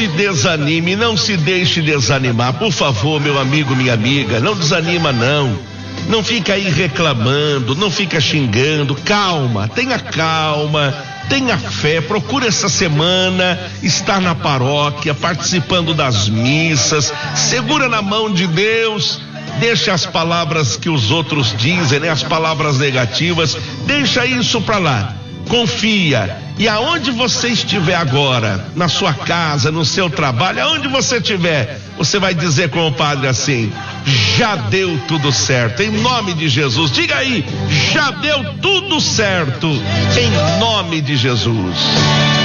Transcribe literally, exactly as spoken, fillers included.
se desanime, não se deixe desanimar, por favor, meu amigo, minha amiga, não desanima não, não fica aí reclamando, não fica xingando, calma, tenha calma, tenha fé, procure essa semana estar na paróquia, participando das missas, segura na mão de Deus, deixa as palavras que os outros dizem, né, as palavras negativas, deixa isso pra lá, confia, e aonde você estiver agora, na sua casa, no seu trabalho, aonde você estiver, você vai dizer com o padre assim: já deu tudo certo, em nome de Jesus. Diga aí, já deu tudo certo, em nome de Jesus.